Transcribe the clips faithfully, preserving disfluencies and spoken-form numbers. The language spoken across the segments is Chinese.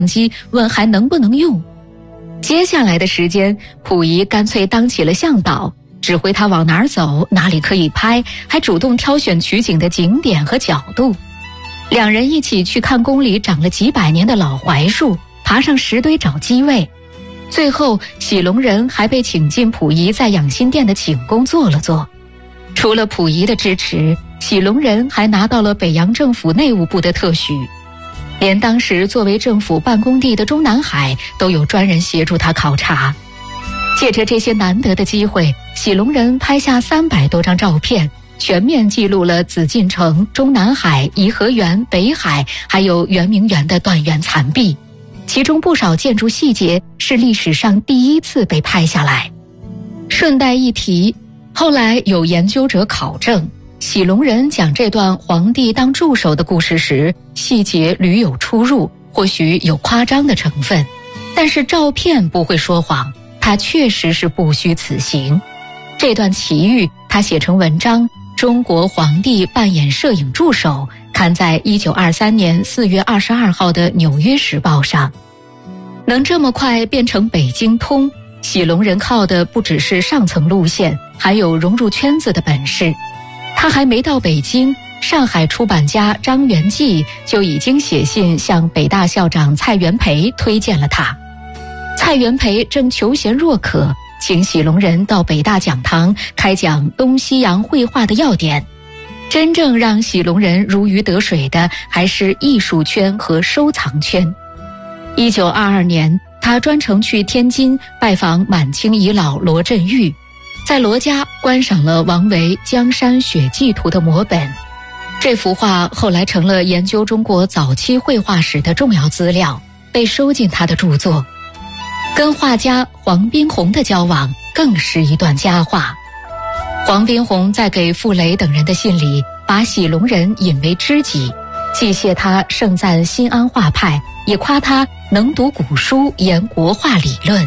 机，问还能不能用。接下来的时间，溥仪干脆当起了向导，指挥他往哪儿走，哪里可以拍，还主动挑选取景的景点和角度。两人一起去看宫里长了几百年的老槐树，爬上石堆找机位。最后，喜隆人还被请进溥仪在养心殿的寝宫坐了坐。除了溥仪的支持，喜隆人还拿到了北洋政府内务部的特许，连当时作为政府办公地的中南海都有专人协助他考察。借着这些难得的机会，喜隆人拍下三百多张照片，全面记录了紫禁城、中南海、颐和园、北海还有圆明园的断垣残壁，其中不少建筑细节是历史上第一次被拍下来。顺带一提，后来有研究者考证，喜隆人讲这段皇帝当助手的故事时，细节屡有出入，或许有夸张的成分，但是照片不会说谎，他确实是不虚此行。这段奇遇他写成文章《中国皇帝扮演摄影助手》，刊在一九二三年四月二十二号的《纽约时报》上。能这么快变成北京通，喜隆人靠的不只是上层路线，还有融入圈子的本事。他还没到北京，上海出版家张元济就已经写信向北大校长蔡元培推荐了他。蔡元培正求贤若渴，请喜隆人到北大讲堂开讲东西洋绘画的要点。真正让喜隆人如鱼得水的还是艺术圈和收藏圈。一九二二年，他专程去天津拜访满清遗老罗振玉，在罗家观赏了王维《江山雪霁图》的摹本。这幅画后来成了研究中国早期绘画史的重要资料，被收进他的著作。跟画家黄宾虹的交往更是一段佳话。黄宾虹在给傅雷等人的信里，把喜隆人引为知己，既谢他盛赞新安画派，也夸他能读古书，研国画理论。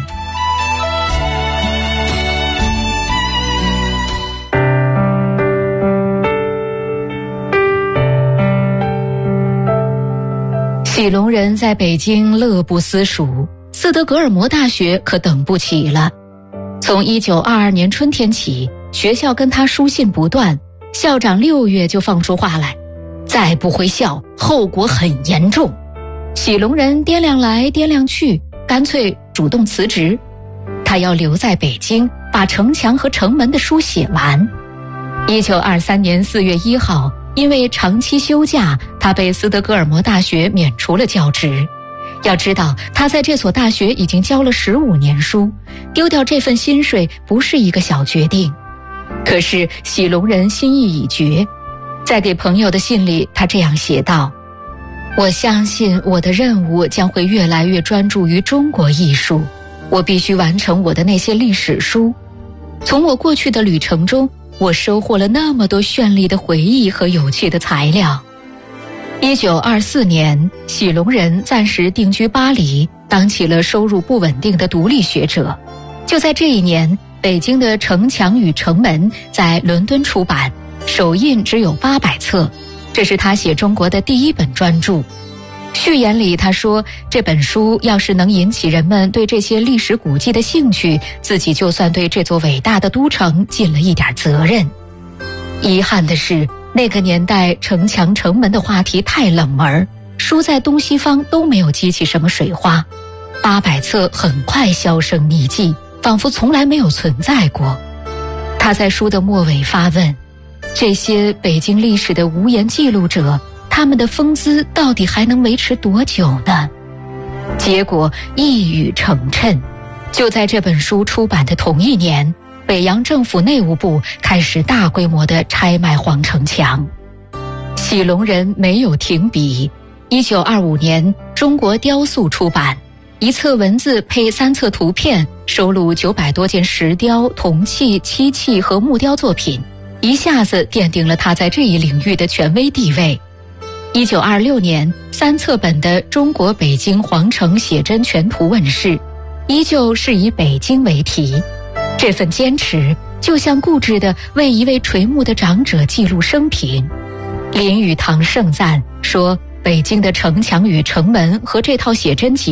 喜隆人在北京乐不思蜀，斯德哥尔摩大学可等不起了。从一九二二年春天起，学校跟他书信不断，校长六月就放出话来，再不回校，后果很严重。喜隆人掂量来掂量去，干脆主动辞职。他要留在北京，把城墙和城门的书写完。一九二三年四月一号，因为长期休假，他被斯德哥尔摩大学免除了教职。要知道，他在这所大学已经教了十五年书，丢掉这份薪水不是一个小决定。可是喜隆人心意已决，在给朋友的信里，他这样写道：我相信我的任务将会越来越专注于中国艺术，我必须完成我的那些历史书。从我过去的旅程中，我收获了那么多绚丽的回忆和有趣的材料。一九二四年，喜隆人暂时定居巴黎，当起了收入不稳定的独立学者。就在这一年，北京的《城墙与城门》在伦敦出版，首印只有八百册，这是他写中国的第一本专著。序言里他说，这本书要是能引起人们对这些历史古迹的兴趣，自己就算对这座伟大的都城尽了一点责任。遗憾的是，那个年代城墙城门的话题太冷门，书在东西方都没有激起什么水花，八百册很快销声匿迹，仿佛从来没有存在过。他在书的末尾发问，这些北京历史的无言记录者，他们的风姿到底还能维持多久呢？结果一语成谶。就在这本书出版的同一年，北洋政府内务部开始大规模的拆卖皇城墙。喜隆人没有停笔。一九二五年，中国雕塑出版，一册文字配三册图片，收录九百多件石雕、铜器、漆器和木雕作品，一下子奠定了他在这一领域的权威地位。一九二六年，三册本的《中国北京皇城写真全图》问世，依旧是以北京为题。这份坚持就像固执地为一位垂暮的长者记录生平。林语堂盛赞说，北京的城墙与城门和这套写真集